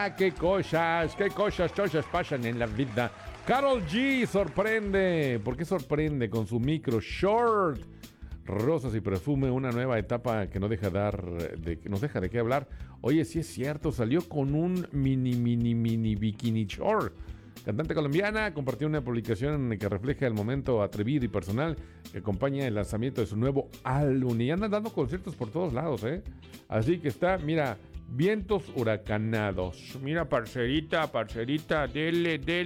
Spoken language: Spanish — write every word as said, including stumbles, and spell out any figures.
Ah, qué cosas, qué cosas, cosas pasan en la vida. Karol G sorprende. ¿Por qué sorprende? Con su micro short. Rosas y perfume, una nueva etapa que no deja dar, de, que nos deja de qué hablar. Oye, sí es cierto, salió con un mini, mini, mini bikini short. Cantante colombiana compartió una publicación que refleja el momento atrevido y personal que acompaña el lanzamiento de su nuevo álbum. Y andan dando conciertos por todos lados, ¿eh? Así que está, mira, vientos huracanados. Mira, parcerita, parcerita, dele, dele.